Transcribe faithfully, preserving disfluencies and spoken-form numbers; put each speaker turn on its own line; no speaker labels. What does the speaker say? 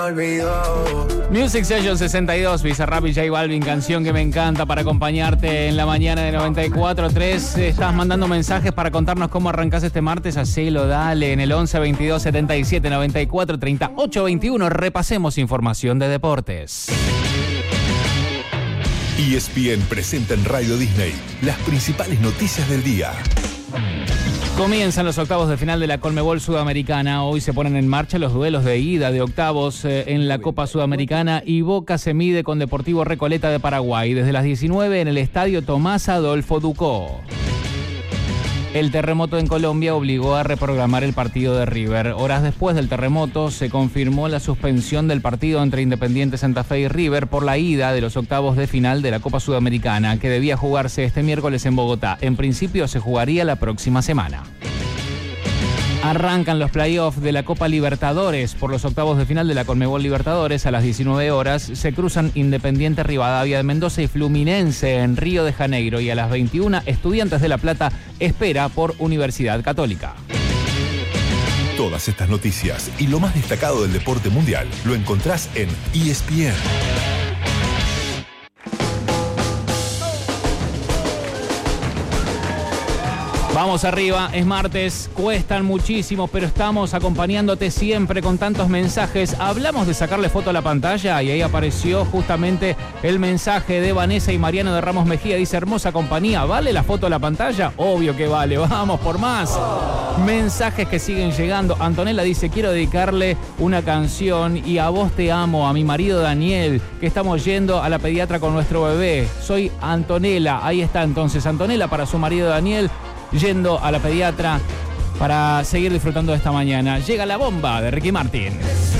Music Session sesenta y dos, Bizarrap y J Balvin, canción que me encanta para acompañarte en la mañana de noventa y cuatro punto tres. Estás mandando mensajes para contarnos cómo arrancás este martes, hacelo, dale, en el once veintidós setenta y siete noventa y cuatro treinta y ocho veintiuno. Repasemos información de deportes.
E S P N presenta en Radio Disney las principales noticias del día.
Comienzan los octavos de final de la Conmebol Sudamericana. Hoy se ponen en marcha los duelos de ida de octavos eh, en la Copa Sudamericana y Boca se mide con Deportivo Recoleta de Paraguay. Desde las diecinueve en el estadio Tomás Adolfo Ducó. El terremoto en Colombia obligó a reprogramar el partido de River. Horas después del terremoto se confirmó la suspensión del partido entre Independiente Santa Fe y River por la ida de los octavos de final de la Copa Sudamericana, que debía jugarse este miércoles en Bogotá. En principio se jugaría la próxima semana. Arrancan los playoffs de la Copa Libertadores. Por los octavos de final de la Conmebol Libertadores a las diecinueve horas se cruzan Independiente Rivadavia de Mendoza y Fluminense en Río de Janeiro, y a las veintiuna Estudiantes de La Plata espera por Universidad Católica.
Todas estas noticias y lo más destacado del deporte mundial lo encontrás en E S P N.
Vamos arriba, es martes, cuestan muchísimo, pero estamos acompañándote siempre con tantos mensajes. Hablamos de sacarle foto a la pantalla y ahí apareció justamente el mensaje de Vanessa y Mariano de Ramos Mejía. Dice: hermosa compañía, ¿vale la foto a la pantalla? Obvio que vale, vamos por más. Mensajes que siguen llegando. Antonella dice: quiero dedicarle una canción y a vos te amo, a mi marido Daniel, que estamos yendo a la pediatra con nuestro bebé. Soy Antonella, ahí está entonces Antonella para su marido Daniel, yendo a la pediatra para seguir disfrutando de esta mañana. Llega la bomba de Ricky Martin.